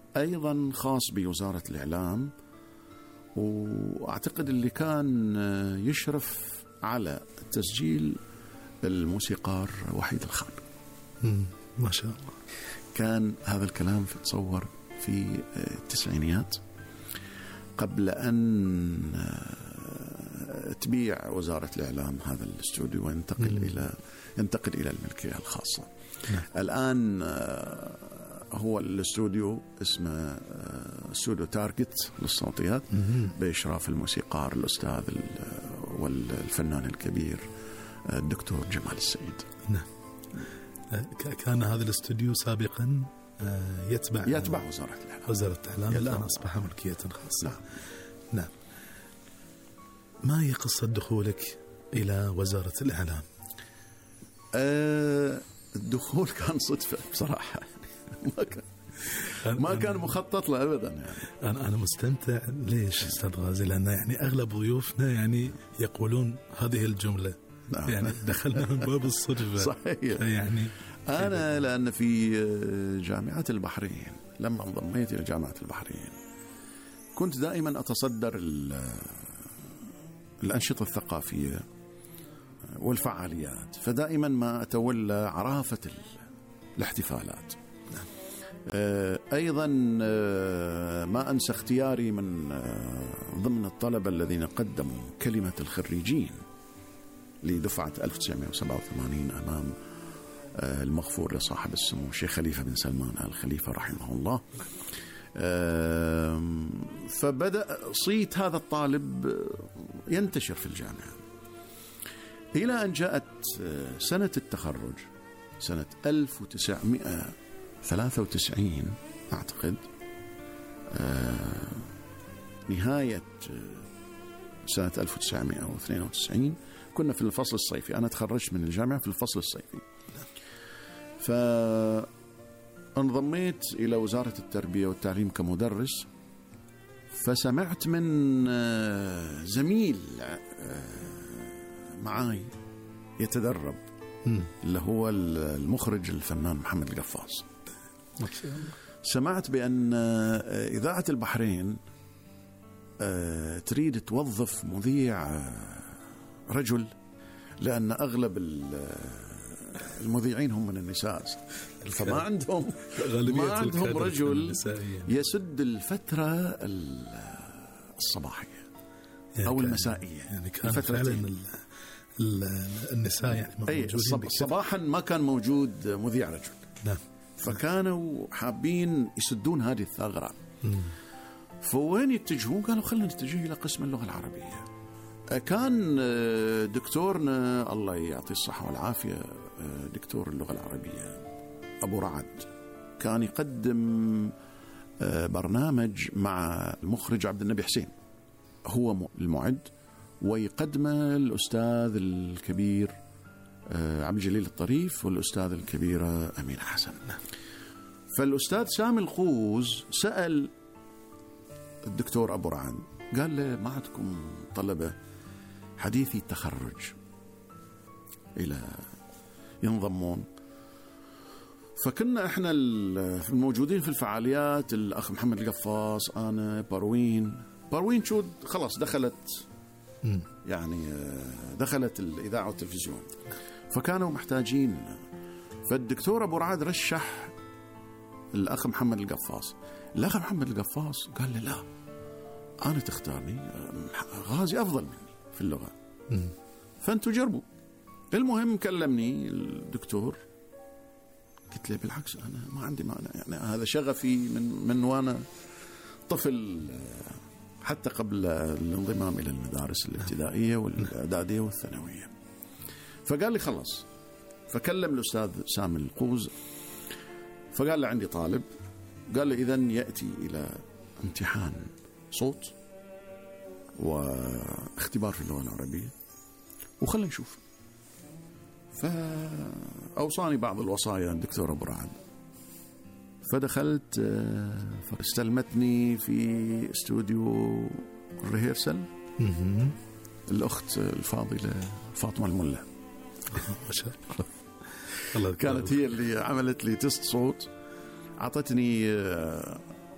أيضا خاص بوزارة الإعلام، وأعتقد اللي كان يشرف على تسجيل الموسيقار وحيد الخان. ما شاء الله. كان هذا الكلام تصور في التسعينيات قبل أن تبيع وزارة الإعلام هذا الاستوديو وينتقل إلى الملكية الخاصة. الآن هو الاستوديو اسمه استوديو تارجت للصوتيات بإشراف الموسيقار الأستاذ والفنان الكبير الدكتور جمال السيد. نعم. كان هذا الاستوديو سابقا يتبع وزارة الإعلام، الآن أصبح ملكية خاصة. نعم. ما هي قصة دخولك إلى وزارة الإعلام؟ الدخول كان صدفة بصراحة، ما كان مخطط له أبدا يعني. أنا مستمتع. ليش أستاذ غازي؟ لأن يعني أغلب ضيوفنا يعني يقولون هذه الجملة. نعم. يعني دخلنا من باب الصدفة. صحيح. يعني أنا لأن في جامعة البحرين، لما انضميت إلى جامعة البحرين كنت دائما أتصدر الأنشطة الثقافية والفعاليات، فدائما ما أتولى عرافة الاحتفالات. أيضا ما أنسى اختياري من ضمن الطلبة الذين قدموا كلمة الخريجين لدفعة 1987 أمام المغفور لصاحب السمو الشيخ خليفة بن سلمان آل خليفة رحمه الله. فبدأ صيت هذا الطالب ينتشر في الجامعة إلى أن جاءت سنة التخرج سنة 1993 أعتقد، نهاية سنة 1992 كنا في الفصل الصيفي. أنا تخرجت من الجامعة في الفصل الصيفي، فانضميت إلى وزارة التربية والتعليم كمدرس. فسمعت من زميل معاي يتدرب اللي هو المخرج الفنان محمد القفاص، سمعت بأن إذاعة البحرين تريد توظف مذيع رجل، لأن أغلب المذيعين هم من النساء، فما عندهم رجل يسد الفترة الصباحية يعني أو المسائية. يعني كان فعلا النساء يعني موجودين صباحا ما كان موجود مذيع رجل. نعم. فكانوا حابين يسدون هذه الثغرة. فوين يتجهون؟ قالوا خلينا نتجه إلى قسم اللغة العربية. كان دكتورنا الله يعطيه الصحة والعافية دكتور اللغة العربية أبو رعد كان يقدم برنامج مع المخرج عبد النبي حسين، هو المعد، ويقدمه الأستاذ الكبير عبد الجليل الطريف والأستاذ الكبيرة أمينة حسن. فالأستاذ سامي الخوز سأل الدكتور أبو رعد، قال له ما عندكم طلبة حديثي التخرج إلى ينضمون؟ فكنا احنا الموجودين في الفعاليات الأخ محمد القفاص، أنا، باروين شو خلاص دخلت يعني دخلت الإذاعة والتلفزيون، فكانوا محتاجين. فالدكتور أبو رعد رشح الأخ محمد القفاص. الأخ محمد القفاص قال لي لا، أنا تختارني، غازي أفضل مني في اللغة، فأنتوا جربوا. المهم كلمني الدكتور، قلت له بالعكس أنا ما عندي مانع، يعني هذا شغفي من وأنا طفل، حتى قبل الانضمام إلى المدارس الابتدائية والإعدادية والثانوية. فقال لي خلص. فكلم الأستاذ سامي القوز، فقال له عندي طالب، قال له إذن يأتي إلى امتحان صوت واختبار في اللغة العربية وخلنا نشوف. فأوصاني بعض الوصايا الدكتور أبو رعد. فدخلت، فاستلمتني في استوديو الريهرسل الأخت الفاضلة فاطمة الملا، ما شاء الله. كانت هي اللي عملت لي تست صوت، عطتني